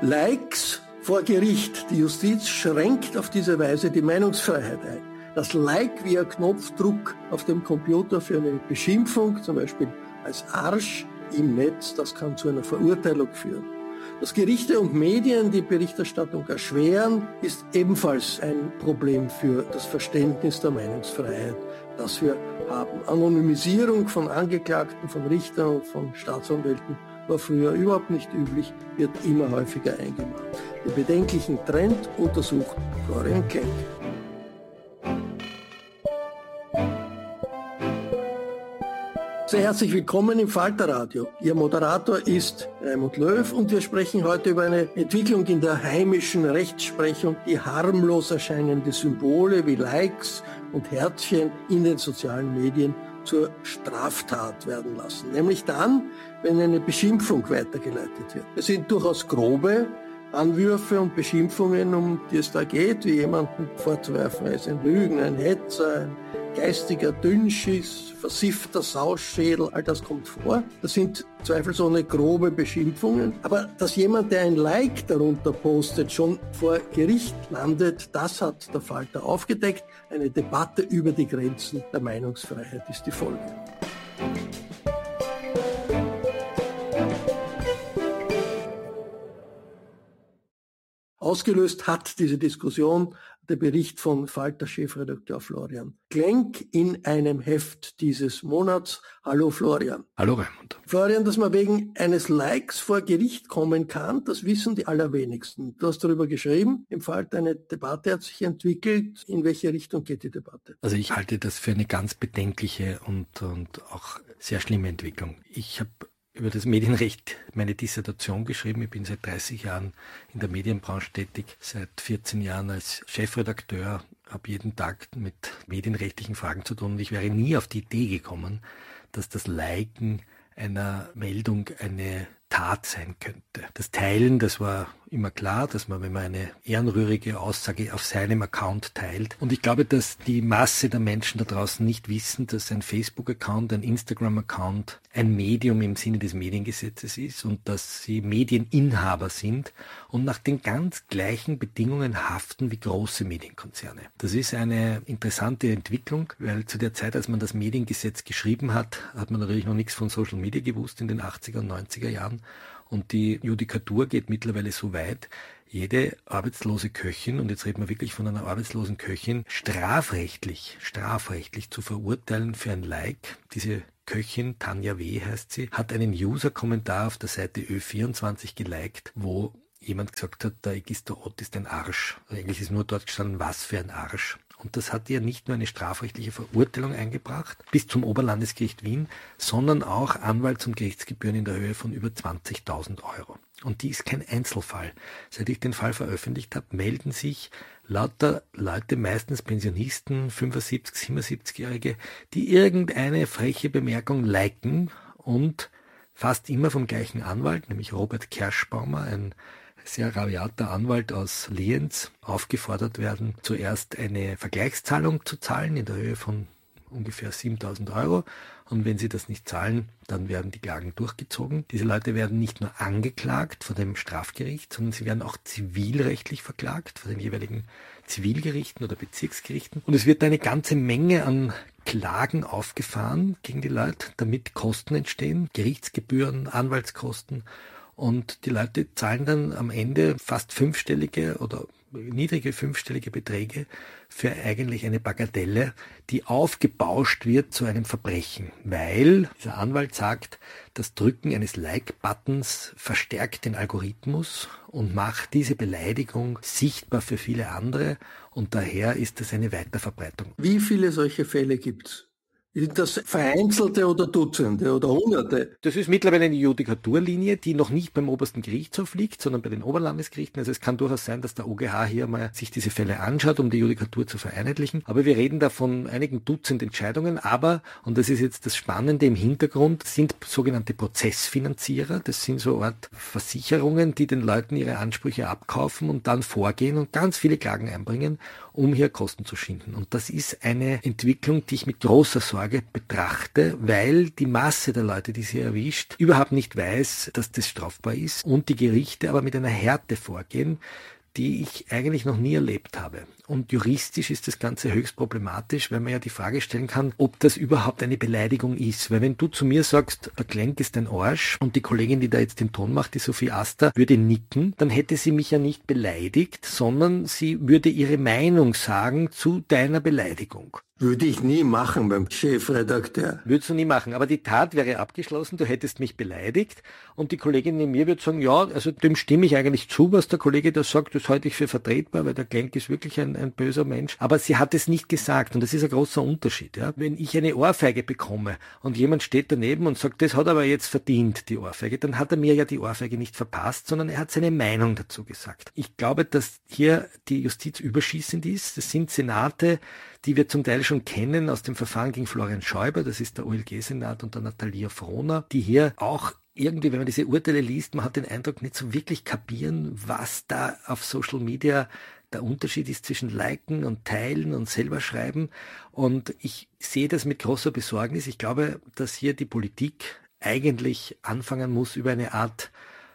Likes vor Gericht. Die Justiz schränkt auf diese Weise die Meinungsfreiheit ein. Das Like via Knopfdruck auf dem Computer für eine Beschimpfung, zum Beispiel als Arsch im Netz, das kann zu einer Verurteilung führen. Dass Gerichte und Medien die Berichterstattung erschweren, ist ebenfalls ein Problem für das Verständnis der Meinungsfreiheit, das wir haben. Anonymisierung von Angeklagten, von Richtern und von Staatsanwälten war früher überhaupt nicht üblich, wird immer häufiger eingemacht. Den bedenklichen Trend untersucht Florian Klenk. Sehr herzlich willkommen im Falter-Radio. Ihr Moderator ist Raimund Löw und wir sprechen heute über eine Entwicklung in der heimischen Rechtsprechung, die harmlos erscheinende Symbole wie Likes und Herzchen in den sozialen Medien zur Straftat werden lassen. Nämlich dann, wenn eine Beschimpfung weitergeleitet wird. Es sind durchaus grobe Anwürfe und Beschimpfungen, um die es da geht, wie jemanden vorzuwerfen, er ist ein Lügner, ein Hetzer, ein geistiger Dünnschiss, versiffter Sauschädel, all das kommt vor. Das sind zweifelsohne grobe Beschimpfungen. Aber dass jemand, der ein Like darunter postet, schon vor Gericht landet, das hat der Falter aufgedeckt. Eine Debatte über die Grenzen der Meinungsfreiheit ist die Folge. Ausgelöst hat diese Diskussion der Bericht von Falter-Chefredakteur Florian Klenk in einem Heft dieses Monats. Hallo Florian. Hallo Raimund. Florian, dass man wegen eines Likes vor Gericht kommen kann, das wissen die allerwenigsten. Du hast darüber geschrieben, im Falter eine Debatte hat sich entwickelt. In welche Richtung geht die Debatte? Also ich halte das für eine ganz bedenkliche und auch sehr schlimme Entwicklung. Ich habe über das Medienrecht meine Dissertation geschrieben. Ich bin seit 30 Jahren in der Medienbranche tätig, seit 14 Jahren als Chefredakteur, habe jeden Tag mit medienrechtlichen Fragen zu tun und ich wäre nie auf die Idee gekommen, dass das Liken einer Meldung eine Tat sein könnte. Das Teilen, das war immer klar, dass man, wenn man eine ehrenrührige Aussage auf seinem Account teilt. Und ich glaube, dass die Masse der Menschen da draußen nicht wissen, dass ein Facebook-Account, ein Instagram-Account ein Medium im Sinne des Mediengesetzes ist und dass sie Medieninhaber sind und nach den ganz gleichen Bedingungen haften wie große Medienkonzerne. Das ist eine interessante Entwicklung, weil zu der Zeit, als man das Mediengesetz geschrieben hat, hat man natürlich noch nichts von Social Media gewusst in den 80er und 90er Jahren. Und die Judikatur geht mittlerweile so weit, jede arbeitslose Köchin, und jetzt reden wir wirklich von einer arbeitslosen Köchin, strafrechtlich zu verurteilen für ein Like. Diese Köchin, Tanja W. heißt sie, hat einen User-Kommentar auf der Seite Ö24 geliked, wo jemand gesagt hat, der Egisto-Ott ist ein Arsch. Eigentlich ist nur dort gestanden, was für ein Arsch. Und das hat ihr nicht nur eine strafrechtliche Verurteilung eingebracht, bis zum Oberlandesgericht Wien, sondern auch Anwalts- und Gerichtsgebühren in der Höhe von über 20.000 Euro. Und die ist kein Einzelfall. Seit ich den Fall veröffentlicht habe, melden sich lauter Leute, meistens Pensionisten, 75-, 77-Jährige, die irgendeine freche Bemerkung liken und fast immer vom gleichen Anwalt, nämlich Robert Kerschbaumer, ein sehr rabiater Anwalt aus Lienz, aufgefordert werden, zuerst eine Vergleichszahlung zu zahlen in der Höhe von ungefähr 7.000 Euro. Und wenn sie das nicht zahlen, dann werden die Klagen durchgezogen. Diese Leute werden nicht nur angeklagt vor dem Strafgericht, sondern sie werden auch zivilrechtlich verklagt vor den jeweiligen Zivilgerichten oder Bezirksgerichten. Und es wird eine ganze Menge an Klagen aufgefahren gegen die Leute, damit Kosten entstehen, Gerichtsgebühren, Anwaltskosten. Und die Leute zahlen dann am Ende fast fünfstellige oder niedrige fünfstellige Beträge für eigentlich eine Bagatelle, die aufgebauscht wird zu einem Verbrechen, weil dieser Anwalt sagt, das Drücken eines Like-Buttons verstärkt den Algorithmus und macht diese Beleidigung sichtbar für viele andere und daher ist das eine Weiterverbreitung. Wie viele solche Fälle gibt's? Sind das Vereinzelte oder Dutzende oder Hunderte? Das ist mittlerweile eine Judikaturlinie, die noch nicht beim obersten Gerichtshof liegt, sondern bei den Oberlandesgerichten. Also es kann durchaus sein, dass der OGH hier mal sich diese Fälle anschaut, um die Judikatur zu vereinheitlichen. Aber wir reden da von einigen Dutzend Entscheidungen. Aber, und das ist jetzt das Spannende im Hintergrund, sind sogenannte Prozessfinanzierer. Das sind so Art Versicherungen, die den Leuten ihre Ansprüche abkaufen und dann vorgehen und ganz viele Klagen einbringen, um hier Kosten zu schinden. Und das ist eine Entwicklung, die ich mit großer Sorge Sorge betrachte, weil die Masse der Leute, die sie erwischt, überhaupt nicht weiß, dass das strafbar ist und die Gerichte aber mit einer Härte vorgehen, die ich eigentlich noch nie erlebt habe. Und juristisch ist das Ganze höchst problematisch, weil man ja die Frage stellen kann, ob das überhaupt eine Beleidigung ist. Weil wenn du zu mir sagst, der Klenk ist ein Arsch und die Kollegin, die da jetzt den Ton macht, die Sophie Aster, würde nicken, dann hätte sie mich ja nicht beleidigt, sondern sie würde ihre Meinung sagen zu deiner Beleidigung. Würde ich nie machen beim Chefredakteur. Würdest du nie machen, aber die Tat wäre abgeschlossen, du hättest mich beleidigt und die Kollegin neben mir würde sagen, ja, also dem stimme ich eigentlich zu, was der Kollege da sagt, das halte ich für vertretbar, weil der Klenk ist wirklich ein böser Mensch, aber sie hat es nicht gesagt und das ist ein großer Unterschied. Ja? Wenn ich eine Ohrfeige bekomme und jemand steht daneben und sagt, das hat aber jetzt verdient, die Ohrfeige, dann hat er mir ja die Ohrfeige nicht verpasst, sondern er hat seine Meinung dazu gesagt. Ich glaube, dass hier die Justiz überschießend ist, das sind Senate, die wir zum Teil schon kennen aus dem Verfahren gegen Florian Schäuber, das ist der OLG-Senat und der Natalia Frohner, die hier auch irgendwie, wenn man diese Urteile liest, man hat den Eindruck, nicht so wirklich kapieren, was da auf Social Media der Unterschied ist zwischen Liken und Teilen und selber schreiben. Und ich sehe das mit großer Besorgnis. Ich glaube, dass hier die Politik eigentlich anfangen muss, über eine Art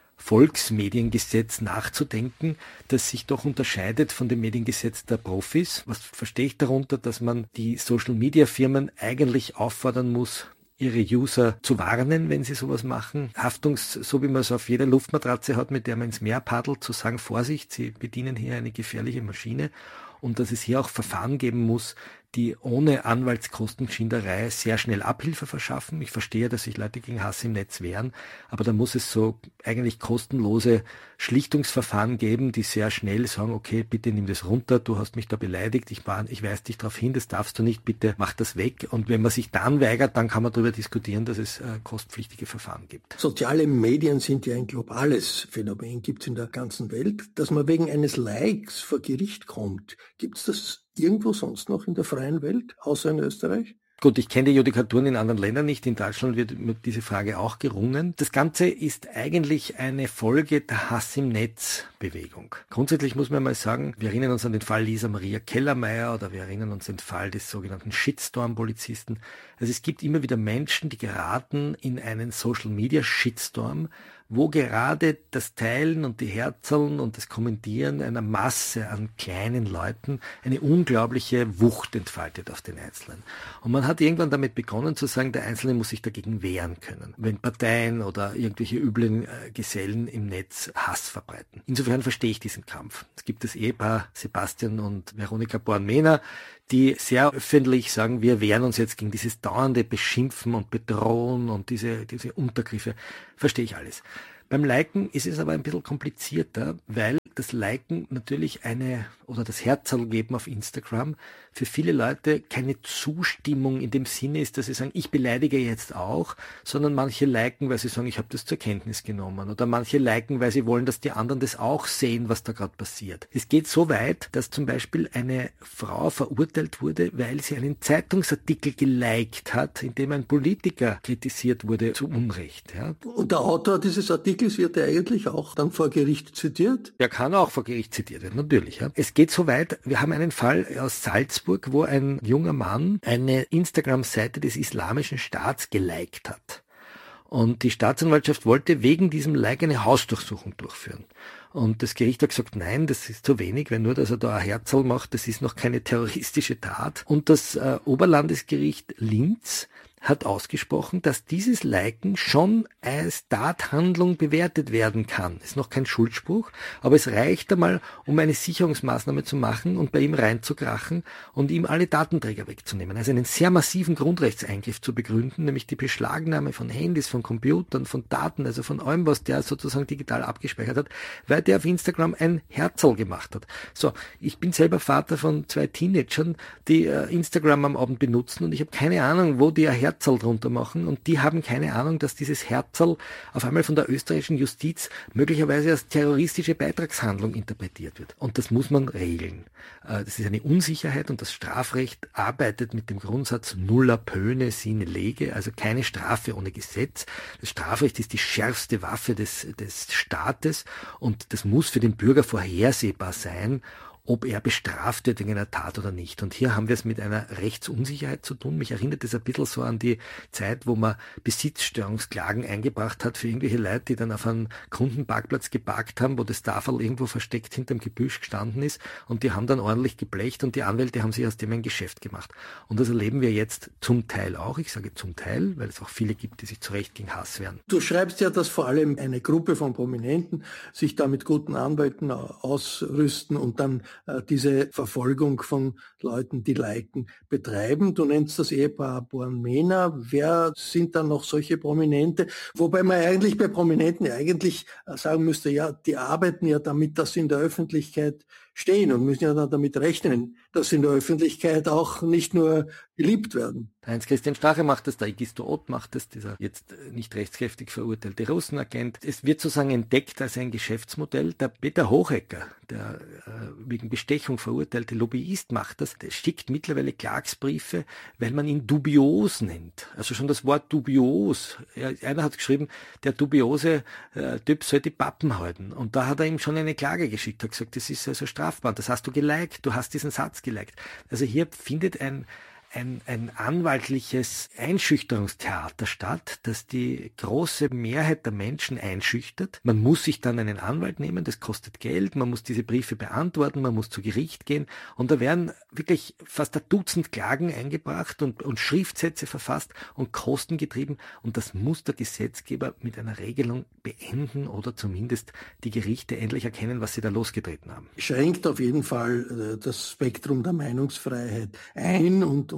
Volksmediengesetz nachzudenken, das sich doch unterscheidet von dem Mediengesetz der Profis. Was verstehe ich darunter, dass man die Social-Media-Firmen eigentlich auffordern muss, ihre User zu warnen, wenn sie sowas machen. So wie man es auf jeder Luftmatratze hat, mit der man ins Meer paddelt, zu sagen, Vorsicht, Sie bedienen hier eine gefährliche Maschine. Und dass es hier auch Verfahren geben muss, die ohne Anwaltskostenschinderei sehr schnell Abhilfe verschaffen. Ich verstehe, dass sich Leute gegen Hass im Netz wehren, aber da muss es so eigentlich kostenlose Schlichtungsverfahren geben, die sehr schnell sagen, okay, bitte nimm das runter, du hast mich da beleidigt, ich weise dich darauf hin, das darfst du nicht, bitte mach das weg. Und wenn man sich dann weigert, dann kann man darüber diskutieren, dass es kostenpflichtige Verfahren gibt. Soziale Medien sind ja ein globales Phänomen, gibt es in der ganzen Welt. Dass man wegen eines Likes vor Gericht kommt, gibt es das irgendwo sonst noch in der freien Welt, außer in Österreich? Gut, ich kenne die Judikaturen in anderen Ländern nicht. In Deutschland wird mit dieser Frage auch gerungen. Das Ganze ist eigentlich eine Folge der Hass im Netz-Bewegung. Grundsätzlich muss man mal sagen, wir erinnern uns an den Fall Lisa Maria Kellermeier oder wir erinnern uns an den Fall des sogenannten Shitstorm-Polizisten. Also es gibt immer wieder Menschen, die geraten in einen Social-Media-Shitstorm, wo gerade das Teilen und die Herzeln und das Kommentieren einer Masse an kleinen Leuten eine unglaubliche Wucht entfaltet auf den Einzelnen. Und man hat irgendwann damit begonnen zu sagen, der Einzelne muss sich dagegen wehren können, wenn Parteien oder irgendwelche üblen Gesellen im Netz Hass verbreiten. Insofern verstehe ich diesen Kampf. Es gibt das Ehepaar Sebastian und Veronika Born-Mehner, die sehr öffentlich sagen, wir wehren uns jetzt gegen dieses dauernde Beschimpfen und Bedrohen und diese Untergriffe. Verstehe ich alles. Beim Liken ist es aber ein bisschen komplizierter, weil das Liken natürlich das Herzerl geben auf Instagram für viele Leute keine Zustimmung in dem Sinne ist, dass sie sagen, ich beleidige jetzt auch, sondern manche liken, weil sie sagen, ich habe das zur Kenntnis genommen. Oder manche liken, weil sie wollen, dass die anderen das auch sehen, was da gerade passiert. Es geht so weit, dass zum Beispiel eine Frau verurteilt wurde, weil sie einen Zeitungsartikel geliked hat, in dem ein Politiker kritisiert wurde zu Unrecht. Ja. Und der Autor dieses Artikels wird ja eigentlich auch dann vor Gericht zitiert? Der kann auch vor Gericht zitiert werden, natürlich. Ja. Es geht so weit, wir haben einen Fall aus Salzburg, wo ein junger Mann eine Instagram-Seite des Islamischen Staats geliked hat. Und die Staatsanwaltschaft wollte wegen diesem Like eine Hausdurchsuchung durchführen. Und das Gericht hat gesagt, nein, das ist zu wenig, weil nur, dass er da ein Herzl macht, das ist noch keine terroristische Tat. Und das Oberlandesgericht Linz hat ausgesprochen, dass dieses Liken schon als Tathandlung bewertet werden kann. Ist noch kein Schuldspruch, aber es reicht einmal, um eine Sicherungsmaßnahme zu machen und bei ihm reinzukrachen und ihm alle Datenträger wegzunehmen. Also einen sehr massiven Grundrechtseingriff zu begründen, nämlich die Beschlagnahme von Handys, von Computern, von Daten, also von allem, was der sozusagen digital abgespeichert hat, weil der auf Instagram ein Herzl gemacht hat. So, ich bin selber Vater von 2 Teenagern, die Instagram am Abend benutzen und ich habe keine Ahnung, wo die ein Herzl drunter machen und die haben keine Ahnung, dass dieses Herzl auf einmal von der österreichischen Justiz möglicherweise als terroristische Beitragshandlung interpretiert wird. Und das muss man regeln. Das ist eine Unsicherheit und das Strafrecht arbeitet mit dem Grundsatz nulla pöne sine lege, also keine Strafe ohne Gesetz. Das Strafrecht ist die schärfste Waffe des Staates und das muss für den Bürger vorhersehbar sein. ob er bestraft wird wegen einer Tat oder nicht. Und hier haben wir es mit einer Rechtsunsicherheit zu tun. Mich erinnert es ein bisschen so an die Zeit, wo man Besitzstörungsklagen eingebracht hat für irgendwelche Leute, die dann auf einem Kundenparkplatz geparkt haben, wo das Tafel irgendwo versteckt hinterm Gebüsch gestanden ist, und die haben dann ordentlich geblecht und die Anwälte haben sich aus dem ein Geschäft gemacht. Und das erleben wir jetzt zum Teil auch. Ich sage zum Teil, weil es auch viele gibt, die sich zu Recht gegen Hass wehren. Du schreibst ja, dass vor allem eine Gruppe von Prominenten sich da mit guten Anwälten ausrüsten und dann diese Verfolgung von Leuten, die liken, betreiben. Du nennst das Ehepaar Born-Mehner. Wer sind dann noch solche Prominente? Wobei man eigentlich bei Prominenten eigentlich sagen müsste, ja, die arbeiten ja damit, dass sie in der Öffentlichkeit stehen und müssen ja dann damit rechnen, dass sie in der Öffentlichkeit auch nicht nur geliebt werden. Heinz-Christian Strache macht das, der Egisto Ott macht das, dieser jetzt nicht rechtskräftig verurteilte Russenagent. Es wird sozusagen entdeckt als ein Geschäftsmodell. Der Peter Hochecker, der wegen Bestechung verurteilte Lobbyist, macht das. Der schickt mittlerweile Klagsbriefe, weil man ihn dubios nennt. Also schon das Wort dubios. Einer hat geschrieben, der dubiose Typ soll die Pappen halten. Und da hat er ihm schon eine Klage geschickt, hat gesagt, das ist also strafbar. Das hast du geliked, du hast diesen Satz geliked. Also hier findet ein anwaltliches Einschüchterungstheater statt, das die große Mehrheit der Menschen einschüchtert. Man muss sich dann einen Anwalt nehmen, das kostet Geld, man muss diese Briefe beantworten, man muss zu Gericht gehen, und da werden wirklich fast ein Dutzend Klagen eingebracht und Schriftsätze verfasst und Kosten getrieben, und das muss der Gesetzgeber mit einer Regelung beenden oder zumindest die Gerichte endlich erkennen, was sie da losgetreten haben. Schränkt auf jeden Fall das Spektrum der Meinungsfreiheit ein und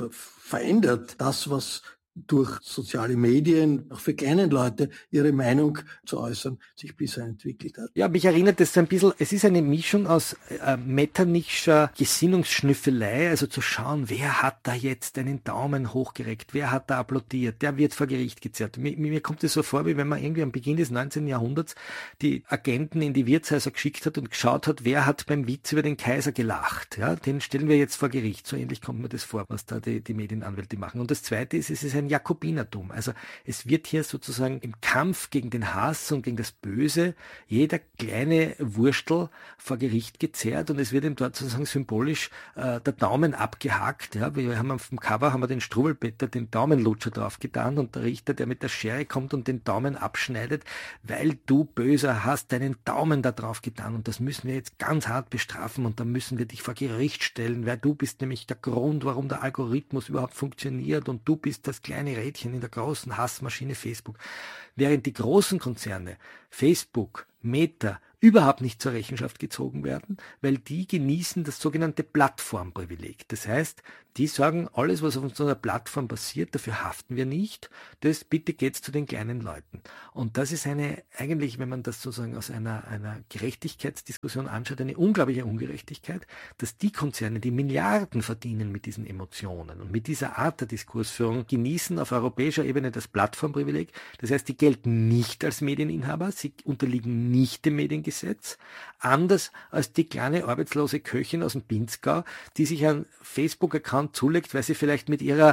verändert das, was durch soziale Medien, auch für kleine Leute, ihre Meinung zu äußern, sich bisher entwickelt hat. Ja, mich erinnert das so ein bisschen, es ist eine Mischung aus metternichscher Gesinnungsschnüffelei, also zu schauen, wer hat da jetzt einen Daumen hochgereckt, wer hat da applaudiert, der wird vor Gericht gezerrt. Mir kommt es so vor, wie wenn man irgendwie am Beginn des 19. Jahrhunderts die Agenten in die Wirtshäuser geschickt hat und geschaut hat, wer hat beim Witz über den Kaiser gelacht. Ja, den stellen wir jetzt vor Gericht. So ähnlich kommt mir das vor, was da die Medienanwälte machen. Und das Zweite ist, es ist ein Jakobinertum. Also es wird hier sozusagen im Kampf gegen den Hass und gegen das Böse jeder kleine Wurstel vor Gericht gezerrt, und es wird ihm dort sozusagen symbolisch der Daumen abgehackt. Ja, wir haben auf dem Cover den Struwwelpeter, den Daumenlutscher drauf getan, und der Richter, der mit der Schere kommt und den Daumen abschneidet, weil du Böser hast deinen Daumen da drauf getan, und das müssen wir jetzt ganz hart bestrafen, und dann müssen wir dich vor Gericht stellen, weil du bist nämlich der Grund, warum der Algorithmus überhaupt funktioniert, und du bist das kleine Rädchen in der großen Hassmaschine Facebook. Während die großen Konzerne, Facebook, Meta, überhaupt nicht zur Rechenschaft gezogen werden, weil die genießen das sogenannte Plattformprivileg. Das heißt, die sagen, alles, was auf so einer Plattform passiert, dafür haften wir nicht, das bitte geht's zu den kleinen Leuten. Und das ist eigentlich, wenn man das sozusagen aus einer Gerechtigkeitsdiskussion anschaut, eine unglaubliche Ungerechtigkeit, dass die Konzerne, die Milliarden verdienen mit diesen Emotionen und mit dieser Art der Diskursführung, genießen auf europäischer Ebene das Plattformprivileg. Das heißt, die gelten nicht als Medieninhaber, sie unterliegen nicht dem Mediengesetz, anders als die kleine arbeitslose Köchin aus dem Pinzgau, die sich einen Facebook-Account zulegt, weil sie vielleicht mit ihrer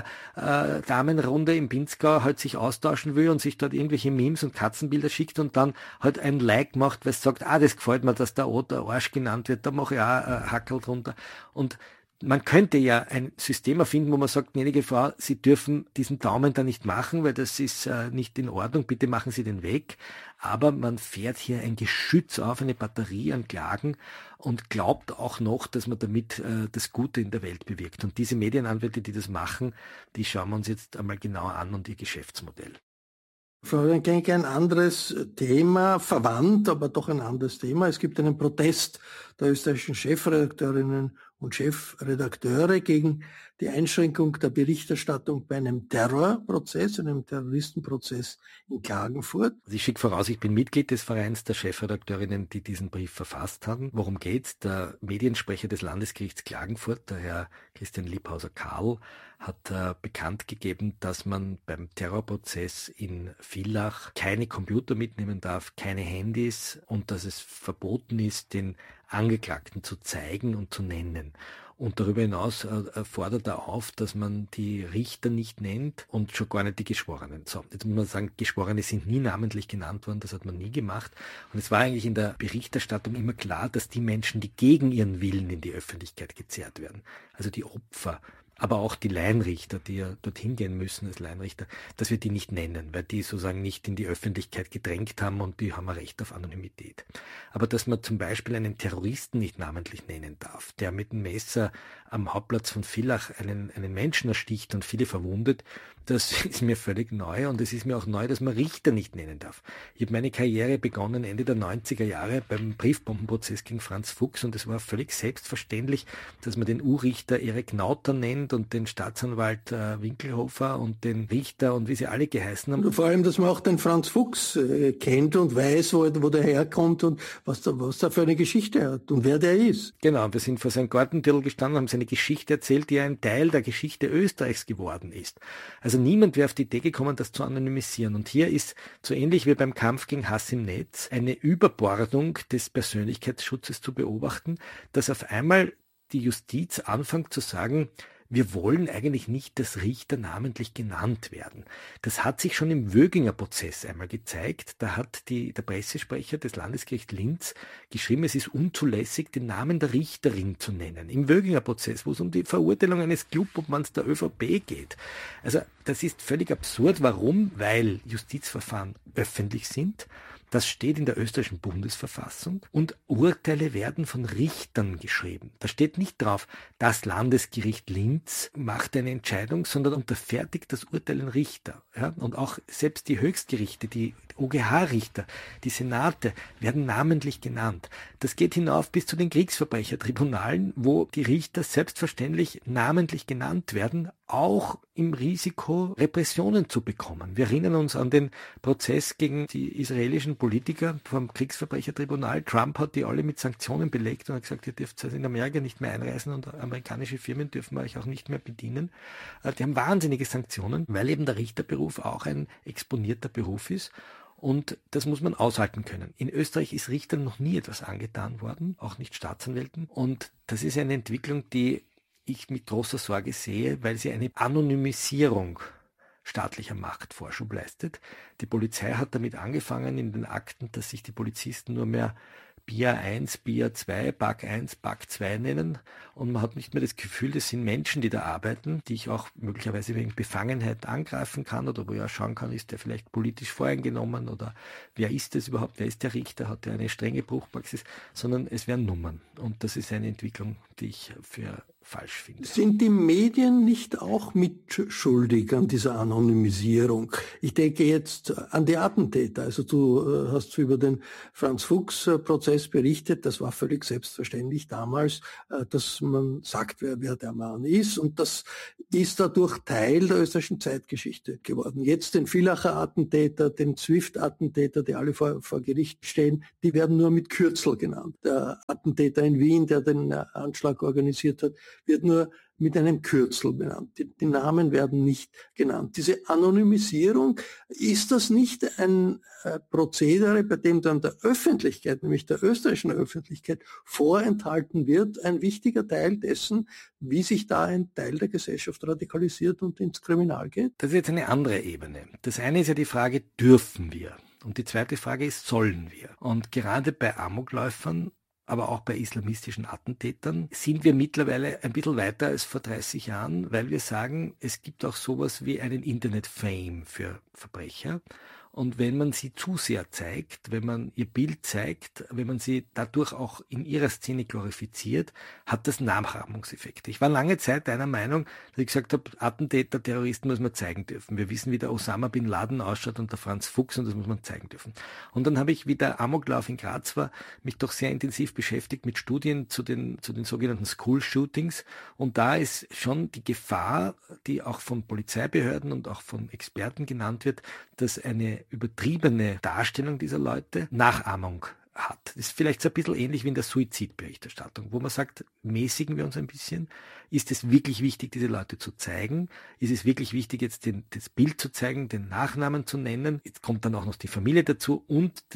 Damenrunde im Pinzgau halt sich austauschen will und sich dort irgendwelche Memes und Katzenbilder schickt und dann halt ein Like macht, weil es sagt, das gefällt mir, dass der Arsch genannt wird, da mache ich auch ein Hackerl drunter. Und man könnte ja ein System erfinden, wo man sagt, gnädige Frau, Sie dürfen diesen Daumen da nicht machen, weil das ist nicht in Ordnung, bitte machen Sie den weg. Aber man fährt hier ein Geschütz auf, eine Batterie an Klagen und glaubt auch noch, dass man damit das Gute in der Welt bewirkt. Und diese Medienanwälte, die das machen, die schauen wir uns jetzt einmal genauer an und ihr Geschäftsmodell. Florian Klenk, ein anderes Thema, verwandt, aber doch ein anderes Thema. Es gibt einen Protest der österreichischen Chefredakteurinnen und Chefredakteure gegen die Einschränkung der Berichterstattung bei einem Terrorprozess, einem Terroristenprozess in Klagenfurt. Ich schicke voraus, ich bin Mitglied des Vereins der Chefredakteurinnen, die diesen Brief verfasst haben. Worum geht's? Der Mediensprecher des Landesgerichts Klagenfurt, der Herr Christian Liebhauser-Karl, hat bekannt gegeben, dass man beim Terrorprozess in Villach keine Computer mitnehmen darf, keine Handys und dass es verboten ist, den Angeklagten zu zeigen und zu nennen. Und darüber hinaus fordert er auf, dass man die Richter nicht nennt und schon gar nicht die Geschworenen. So, jetzt muss man sagen, Geschworene sind nie namentlich genannt worden, das hat man nie gemacht. Und es war eigentlich in der Berichterstattung immer klar, dass die Menschen, die gegen ihren Willen in die Öffentlichkeit gezerrt werden, also die Opfer, aber auch die Laienrichter, die ja dorthin gehen müssen als Laienrichter, dass wir die nicht nennen, weil die sozusagen nicht in die Öffentlichkeit gedrängt haben und die haben ein Recht auf Anonymität. Aber dass man zum Beispiel einen Terroristen nicht namentlich nennen darf, der mit dem Messer am Hauptplatz von Villach einen Menschen ersticht und viele verwundet, das ist mir völlig neu und es ist mir auch neu, dass man Richter nicht nennen darf. Ich habe meine Karriere begonnen Ende der 90er Jahre beim Briefbombenprozess gegen Franz Fuchs und es war völlig selbstverständlich, dass man den U-Richter Erik Nauter nennt und den Staatsanwalt Winkelhofer und den Richter und wie sie alle geheißen haben. Und vor allem, dass man auch den Franz Fuchs kennt und weiß, wo der herkommt und was der für eine Geschichte hat und wer der ist. Genau, wir sind vor seinem Gartentitel gestanden, haben seine Geschichte erzählt, die ein Teil der Geschichte Österreichs geworden ist. Also niemand wäre auf die Idee gekommen, das zu anonymisieren. Und hier ist, so ähnlich wie beim Kampf gegen Hass im Netz, eine Überbordung des Persönlichkeitsschutzes zu beobachten, dass auf einmal die Justiz anfängt zu sagen, wir wollen eigentlich nicht, dass Richter namentlich genannt werden. Das hat sich schon im Wöginger Prozess einmal gezeigt. Da hat der Pressesprecher des Landesgerichts Linz geschrieben, es ist unzulässig, den Namen der Richterin zu nennen. Im Wöginger Prozess, wo es um die Verurteilung eines Clubobmanns der ÖVP geht. Also das ist völlig absurd. Warum? Weil Justizverfahren öffentlich sind. Das steht in der österreichischen Bundesverfassung und Urteile werden von Richtern geschrieben. Da steht nicht drauf, das Landesgericht Linz macht eine Entscheidung, sondern unterfertigt das Urteil ein Richter. Ja? Und auch selbst die Höchstgerichte, die OGH-Richter, die Senate werden namentlich genannt. Das geht hinauf bis zu den Kriegsverbrechertribunalen, wo die Richter selbstverständlich namentlich genannt werden, auch im Risiko, Repressionen zu bekommen. Wir erinnern uns an den Prozess gegen die israelischen Politiker vom Kriegsverbrechertribunal. Trump hat die alle mit Sanktionen belegt und hat gesagt, ihr dürft in Amerika nicht mehr einreisen und amerikanische Firmen dürfen euch auch nicht mehr bedienen. Die haben wahnsinnige Sanktionen, weil eben der Richterberuf auch ein exponierter Beruf ist. Und das muss man aushalten können. In Österreich ist Richtern noch nie etwas angetan worden, auch nicht Staatsanwälten. Und das ist eine Entwicklung, die ich mit großer Sorge sehe, weil sie eine Anonymisierung staatlicher Macht Vorschub leistet. Die Polizei hat damit angefangen in den Akten, dass sich die Polizisten nur mehr BIA 1, BIA 2, BAG 1, BAG 2 nennen und man hat nicht mehr das Gefühl, das sind Menschen, die da arbeiten, die ich auch möglicherweise wegen Befangenheit angreifen kann oder wo ich auch schauen kann, ist der vielleicht politisch voreingenommen oder wer ist das überhaupt, wer ist der Richter, hat er eine strenge Bruchpraxis, sondern es werden Nummern und das ist eine Entwicklung, die ich für falsch finde. Sind die Medien nicht auch mitschuldig an dieser Anonymisierung? Ich denke jetzt an die Attentäter. Also du hast über den Franz-Fuchs-Prozess berichtet. Das war völlig selbstverständlich damals, dass man sagt, wer der Mann ist. Und das ist dadurch Teil der österreichischen Zeitgeschichte geworden. Jetzt den Villacher Attentäter, den Zwift-Attentäter, die alle vor Gericht stehen, die werden nur mit Kürzel genannt. Der Attentäter in Wien, der den Anschlag organisiert hat, wird nur mit einem Kürzel benannt. Die Namen werden nicht genannt. Diese Anonymisierung, ist das nicht ein Prozedere, bei dem dann der Öffentlichkeit, nämlich der österreichischen Öffentlichkeit, vorenthalten wird, ein wichtiger Teil dessen, wie sich da ein Teil der Gesellschaft radikalisiert und ins Kriminal geht? Das ist jetzt eine andere Ebene. Das eine ist ja die Frage, dürfen wir? Und die zweite Frage ist, sollen wir? Und gerade bei Amokläufern, aber auch bei islamistischen Attentätern sind wir mittlerweile ein bisschen weiter als vor 30 Jahren, weil wir sagen, es gibt auch sowas wie einen Internet-Fame für Verbrecher. Und wenn man sie zu sehr zeigt, wenn man ihr Bild zeigt, wenn man sie dadurch auch in ihrer Szene glorifiziert, hat das Nachahmungseffekte. Ich war lange Zeit einer Meinung, dass ich gesagt habe, Attentäter, Terroristen muss man zeigen dürfen. Wir wissen, wie der Osama Bin Laden ausschaut und der Franz Fuchs und das muss man zeigen dürfen. Und dann habe ich, wie der Amoklauf in Graz war, mich doch sehr intensiv beschäftigt mit Studien zu den sogenannten School-Shootings. Und da ist schon die Gefahr, die auch von Polizeibehörden und auch von Experten genannt wird, dass eine übertriebene Darstellung dieser Leute Nachahmung hat. Das ist vielleicht so ein bisschen ähnlich wie in der Suizidberichterstattung, wo man sagt, mäßigen wir uns ein bisschen. Ist es wirklich wichtig, diese Leute zu zeigen? Ist es wirklich wichtig, jetzt das Bild zu zeigen, den Nachnamen zu nennen? Jetzt kommt dann auch noch die Familie dazu und das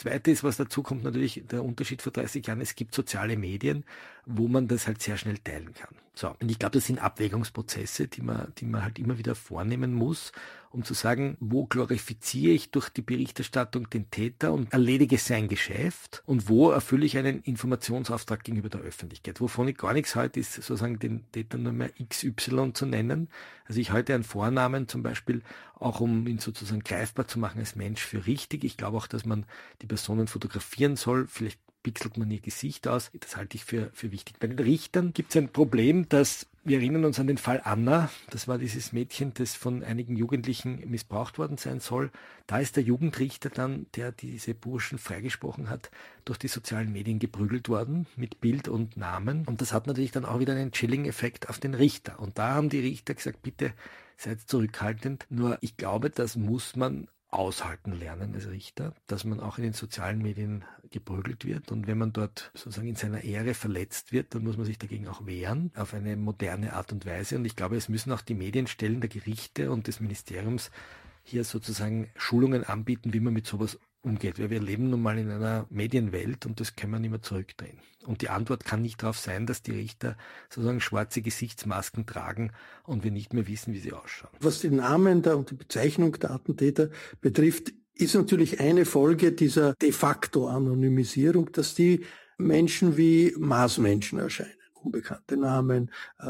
Zweite ist, was dazu kommt, natürlich der Unterschied vor 30 Jahren, es gibt soziale Medien, wo man das halt sehr schnell teilen kann. So, und ich glaube, das sind Abwägungsprozesse, die man halt immer wieder vornehmen muss, um zu sagen, wo glorifiziere ich durch die Berichterstattung den Täter und erledige sein Geschäft und wo erfülle ich einen Informationsauftrag gegenüber der Öffentlichkeit. Wovon ich gar nichts halte, ist sozusagen den Täter nur mehr XY zu nennen. Also ich halte einen Vornamen zum Beispiel auch, um ihn sozusagen greifbar zu machen als Mensch, für richtig. Ich glaube auch, dass man die Personen fotografieren soll. Vielleicht pixelt man ihr Gesicht aus. Das halte ich für wichtig. Bei den Richtern gibt es ein Problem, dass wir erinnern uns an den Fall Anna. Das war dieses Mädchen, das von einigen Jugendlichen missbraucht worden sein soll. Da ist der Jugendrichter dann, der diese Burschen freigesprochen hat, durch die sozialen Medien geprügelt worden mit Bild und Namen. Und das hat natürlich dann auch wieder einen Chilling-Effekt auf den Richter. Und da haben die Richter gesagt, bitte seid zurückhaltend. Nur ich glaube, das muss man aushalten lernen als Richter, dass man auch in den sozialen Medien geprügelt wird, und wenn man dort sozusagen in seiner Ehre verletzt wird, dann muss man sich dagegen auch wehren, auf eine moderne Art und Weise, und ich glaube, es müssen auch die Medienstellen der Gerichte und des Ministeriums hier sozusagen Schulungen anbieten, wie man mit sowas umgeht, weil wir leben nun mal in einer Medienwelt und das können wir nicht mehr zurückdrehen. Und die Antwort kann nicht darauf sein, dass die Richter sozusagen schwarze Gesichtsmasken tragen und wir nicht mehr wissen, wie sie ausschauen. Was die Namen und die Bezeichnung der Attentäter betrifft, ist natürlich eine Folge dieser de facto Anonymisierung, dass die Menschen wie Maßmenschen erscheinen. Unbekannte Namen.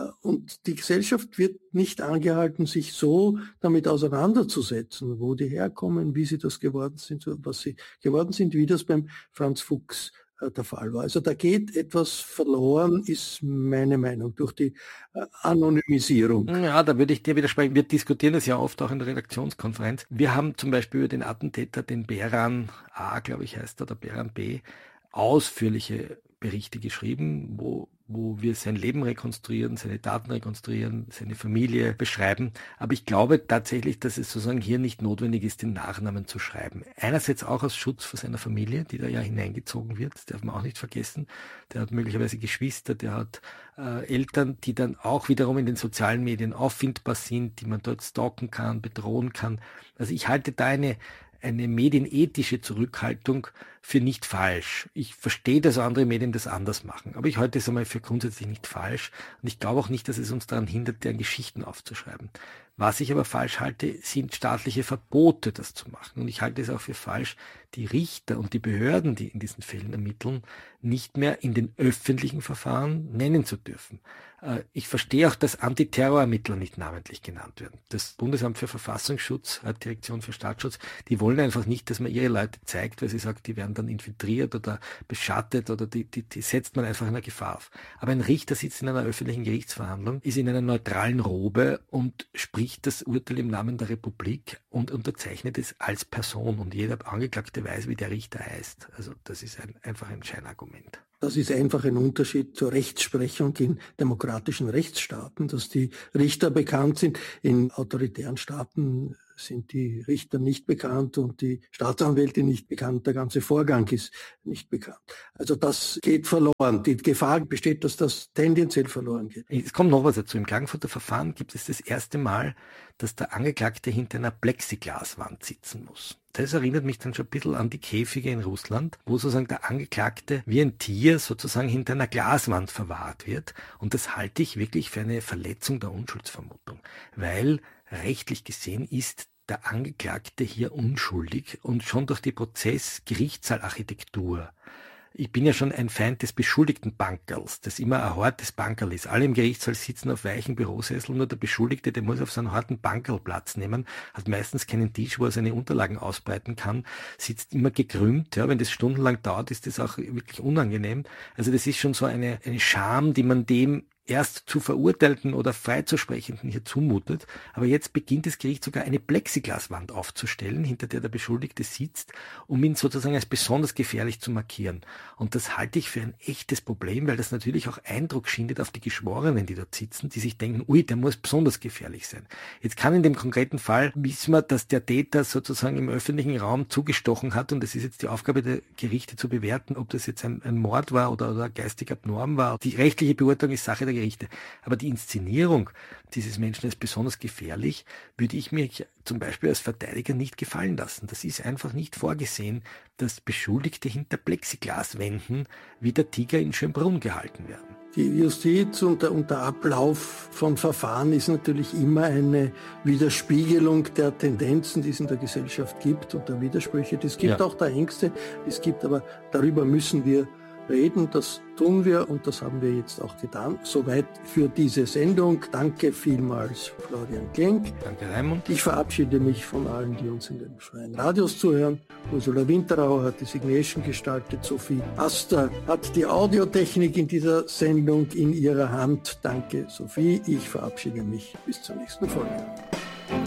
Und die Gesellschaft wird nicht angehalten, sich so damit auseinanderzusetzen, wo die herkommen, wie sie das geworden sind, was sie geworden sind, wie das beim Franz Fuchs der Fall war. Also da geht etwas verloren, ist meine Meinung, durch die Anonymisierung. Ja, da würde ich dir widersprechen. Wir diskutieren das ja oft auch in der Redaktionskonferenz. Wir haben zum Beispiel über den Attentäter, den Behran A, glaube ich heißt er, oder Behran B, ausführliche Berichte geschrieben, wo wir sein Leben rekonstruieren, seine Daten rekonstruieren, seine Familie beschreiben. Aber ich glaube tatsächlich, dass es sozusagen hier nicht notwendig ist, den Nachnamen zu schreiben. Einerseits auch aus Schutz vor seiner Familie, die da ja hineingezogen wird, das darf man auch nicht vergessen. Der hat möglicherweise Geschwister, der hat Eltern, die dann auch wiederum in den sozialen Medien auffindbar sind, die man dort stalken kann, bedrohen kann. Also ich halte da eine medienethische Zurückhaltung für nicht falsch. Ich verstehe, dass andere Medien das anders machen, aber ich halte es einmal für grundsätzlich nicht falsch, und ich glaube auch nicht, dass es uns daran hindert, deren Geschichten aufzuschreiben. Was ich aber falsch halte, sind staatliche Verbote, das zu machen, und ich halte es auch für falsch, die Richter und die Behörden, die in diesen Fällen ermitteln, nicht mehr in den öffentlichen Verfahren nennen zu dürfen. Ich verstehe auch, dass Antiterrorermittler nicht namentlich genannt werden. Das Bundesamt für Verfassungsschutz, Direktion für Staatsschutz, die wollen einfach nicht, dass man ihre Leute zeigt, weil sie sagt, die werden dann infiltriert oder beschattet oder die setzt man einfach in einer Gefahr auf. Aber ein Richter sitzt in einer öffentlichen Gerichtsverhandlung, ist in einer neutralen Robe und spricht das Urteil im Namen der Republik und unterzeichnet es als Person, und jeder Angeklagte weiß, wie der Richter heißt. Also das ist einfach ein Scheinargument. Das ist einfach ein Unterschied zur Rechtsprechung in demokratischen Rechtsstaaten, dass die Richter bekannt sind. In autoritären Staaten sind die Richter nicht bekannt und die Staatsanwälte nicht bekannt. Der ganze Vorgang ist nicht bekannt. Also das geht verloren. Die Gefahr besteht, dass das tendenziell verloren geht. Es kommt noch was dazu. Im Klagenfurter Verfahren gibt es das erste Mal, dass der Angeklagte hinter einer Plexiglaswand sitzen muss. Das erinnert mich dann schon ein bisschen an die Käfige in Russland, wo sozusagen der Angeklagte wie ein Tier sozusagen hinter einer Glaswand verwahrt wird. Und das halte ich wirklich für eine Verletzung der Unschuldsvermutung, weil rechtlich gesehen ist der Angeklagte hier unschuldig, und schon durch die Prozess-Gerichtssaal-Architektur. Ich bin ja schon ein Feind des beschuldigten Bankerls, das immer ein hartes Bankerl ist. Alle im Gerichtssaal sitzen auf weichen Bürosesseln, nur der Beschuldigte, der muss auf so einen harten Bankerl Platz nehmen, hat meistens keinen Tisch, wo er seine Unterlagen ausbreiten kann, sitzt immer gekrümmt. Ja, wenn das stundenlang dauert, ist das auch wirklich unangenehm. Also das ist schon so eine Scham, die man dem erst zu Verurteilten oder Freizusprechenden hier zumutet. Aber jetzt beginnt das Gericht sogar eine Plexiglaswand aufzustellen, hinter der der Beschuldigte sitzt, um ihn sozusagen als besonders gefährlich zu markieren. Und das halte ich für ein echtes Problem, weil das natürlich auch Eindruck schindet auf die Geschworenen, die dort sitzen, die sich denken, ui, der muss besonders gefährlich sein. Jetzt kann in dem konkreten Fall, wissen wir, dass der Täter sozusagen im öffentlichen Raum zugestochen hat, und es ist jetzt die Aufgabe der Gerichte zu bewerten, ob das jetzt ein Mord war oder geistig abnorm war. Die rechtliche Beurteilung ist Sache der Gerichte. Aber die Inszenierung dieses Menschen als besonders gefährlich würde ich mir zum Beispiel als Verteidiger nicht gefallen lassen. Das ist einfach nicht vorgesehen, dass Beschuldigte hinter Plexiglaswänden wie der Tiger in Schönbrunn gehalten werden. Die Justiz und der Ablauf von Verfahren ist natürlich immer eine Widerspiegelung der Tendenzen, die es in der Gesellschaft gibt und der Widersprüche. Es gibt auch der Ängste, es gibt aber, darüber müssen wir reden, das tun wir und das haben wir jetzt auch getan. Soweit für diese Sendung. Danke vielmals, Florian Klenk. Danke, Raimund. Ich verabschiede mich von allen, die uns in den freien Radios zuhören. Ursula Winterauer hat die Signation gestaltet. Sophie Aster hat die Audiotechnik in dieser Sendung in ihrer Hand. Danke, Sophie. Ich verabschiede mich. Bis zur nächsten Folge.